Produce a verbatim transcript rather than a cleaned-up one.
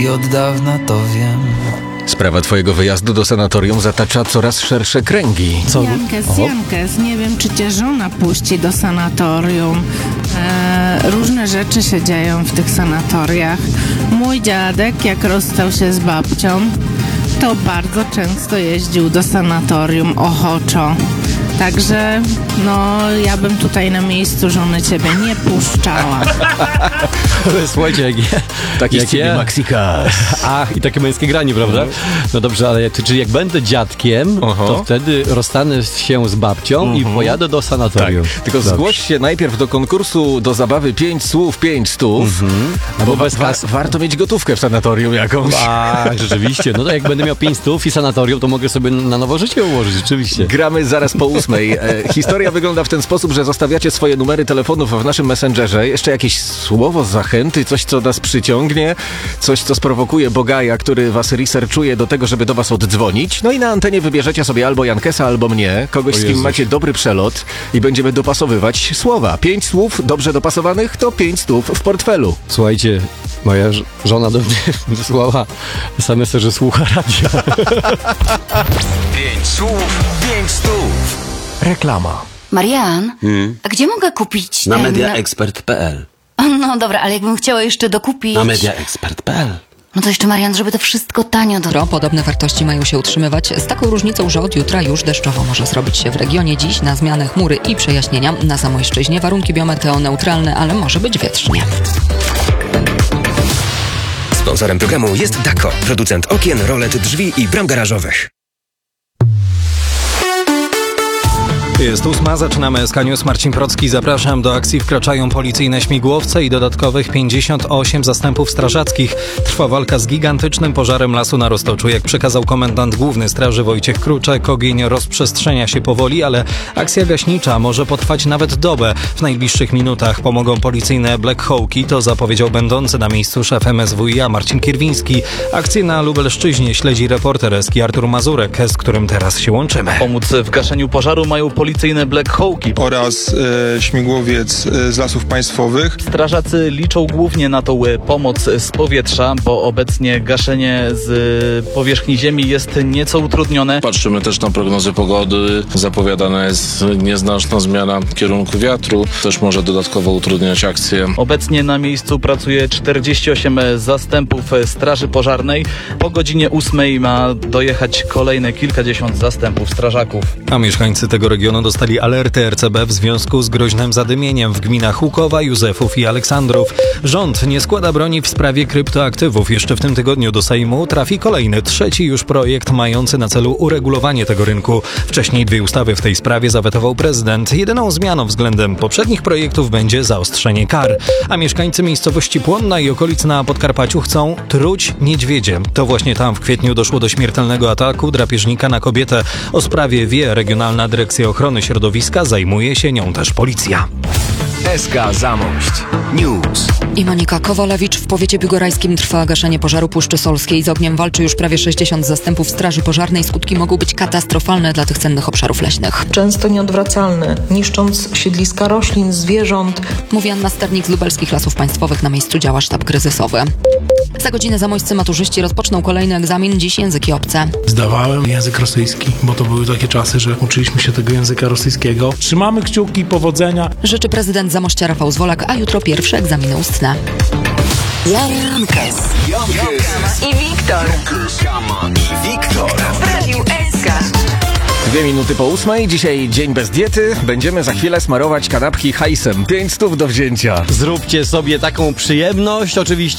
I od dawna to wiem. Sprawa twojego wyjazdu do sanatorium zatacza coraz szersze kręgi. Co? Jankes, Jankes, nie wiem, czy cię żona puści do sanatorium. E, różne rzeczy się dzieją w tych sanatoriach. Mój dziadek, jak rozstał się z babcią, to bardzo często jeździł do sanatorium ochoczo. Także, no, ja bym tutaj na miejscu żony ciebie nie puszczała. Słuchajcie, jak je, Taki jak z ciebie je. Maxikas. Ach, i takie męskie granie, prawda? No dobrze, ale czy, czy jak będę dziadkiem, Oho. to wtedy rozstanę się z babcią i pojadę do sanatorium. Tak. Tylko Dobrze. zgłoś się najpierw do konkursu do zabawy pięć słów, pięć stów. Mhm. Bo Bo wa- bez wa- kasy. warto mieć gotówkę w sanatorium jakąś. A, rzeczywiście. No to jak będę miał pięć stów i sanatorium, to mogę sobie na nowo życie ułożyć, rzeczywiście. Gramy zaraz po ósmej. E, historia wygląda w ten sposób, że zostawiacie swoje numery telefonów w naszym Messengerze. Jeszcze jakieś słowo zachęty, coś, co nas przyciągnie, coś, co sprowokuje Bogaja, który was researchuje do tego, żeby do was oddzwonić. No i na antenie wybierzecie sobie albo Jankesa, albo mnie, kogoś, O z kim Jezus. macie dobry przelot i będziemy dopasowywać słowa. Pięć słów dobrze dopasowanych to pięć stów w portfelu. Słuchajcie, moja ż- żona do mnie wysłała es em es, że słucha radia. Pięć słów, pięć stów. Reklama. Marian, a gdzie mogę kupić Na ten... mediaexpert kropka p l. No dobra, ale jakbym chciała jeszcze dokupić... Na mediaexpert kropka p l. No to jeszcze, Marian, żeby to wszystko tanio do... Jutro podobne wartości mają się utrzymywać, z taką różnicą, że od jutra już deszczowo może zrobić się w regionie. Dziś na zmianę chmury i przejaśnienia. Na Zamojszczyźnie warunki biometeo-neutralne, ale może być wietrznie. Sponsorem programu jest Dako, producent okien, rolet, drzwi i bram garażowych. Jest ósma, zaczynamy S K News. Marcin Procki, zapraszam. Do akcji wkraczają policyjne śmigłowce i dodatkowych pięćdziesiąt osiem zastępów strażackich. Trwa walka z gigantycznym pożarem lasu na Roztoczu. Jak przekazał komendant główny straży Wojciech Kruczek, ogień rozprzestrzenia się powoli, ale akcja gaśnicza może potrwać nawet dobę. W najbliższych minutach pomogą policyjne Black Hawki, to zapowiedział będący na miejscu szef M S W i A Marcin Kierwiński. Akcję na Lubelszczyźnie śledzi reporter Eski Artur Mazurek, z którym teraz się łączymy. Pomóc w gaszeniu pożaru mają policyjne Black Hawki oraz e, śmigłowiec e, z Lasów Państwowych. Strażacy liczą głównie na tą e, pomoc z powietrza, bo obecnie gaszenie z e, powierzchni ziemi jest nieco utrudnione. Patrzymy też na prognozy pogody. Zapowiadana jest nieznaczna zmiana kierunku wiatru. Też może dodatkowo utrudniać akcję. Obecnie na miejscu pracuje czterdzieści osiem zastępów straży pożarnej. Po godzinie ósmej ma dojechać kolejne kilkadziesiąt zastępów strażaków. A mieszkańcy tego regionu dostali alerty R C B w związku z groźnym zadymieniem w gminach Łukowa, Józefów i Aleksandrów. Rząd nie składa broni w sprawie kryptoaktywów. Jeszcze w tym tygodniu do Sejmu trafi kolejny, trzeci już projekt mający na celu uregulowanie tego rynku. Wcześniej dwie ustawy w tej sprawie zawetował prezydent. Jedyną zmianą względem poprzednich projektów będzie zaostrzenie kar. A mieszkańcy miejscowości Płonna i okolic na Podkarpaciu chcą truć niedźwiedzie. To właśnie tam w kwietniu doszło do śmiertelnego ataku drapieżnika na kobietę. O sprawie wie Regionalna Dyrekcja Ochrony Środowiska, zajmuje się nią też policja. S K Zamość News. I Monika Kowalewicz. W powiecie biłgorajskim trwa gaszenie pożaru Puszczy Solskiej. Z ogniem walczy już prawie sześćdziesiąt zastępów straży pożarnej. Skutki mogą być katastrofalne dla tych cennych obszarów leśnych. Często nieodwracalne, niszcząc siedliska roślin, zwierząt. Mówi Anna Sternik z Lubelskich Lasów Państwowych. Na miejscu działa sztab kryzysowy. Za godzinę zamojscy maturzyści rozpoczną kolejny egzamin, dziś języki obce. Zdawałem język rosyjski, bo to były takie czasy, że uczyliśmy się tego języka rosyjskiego. Trzymamy kciuki, powodzenia. Życzy prezydent Zamościa Rafał Zwolak, a jutro pierwsze egzaminy ustne. Jankes i Wiktor I Wiktor. w Radiu S K. Dwie minuty po ósmej, dzisiaj dzień bez diety. Będziemy za chwilę smarować kanapki hajsem. Pięć stów do wzięcia. Zróbcie sobie taką przyjemność, oczywiście.